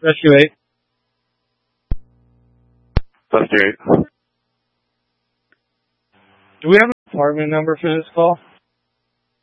Rescue 8. Rescue 8. Do we have an apartment number for this call?